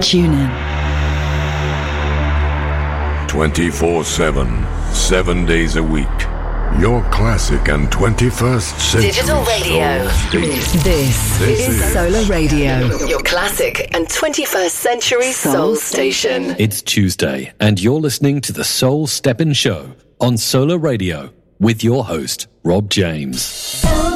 Tune in. 24/7, 7 days a week. Your classic and 21st century digital radio. This is Solar Radio. Your classic and 21st century soul station. It's Tuesday, and you're listening to the Soul Steppin' Show on Solar Radio with your host, Rob James.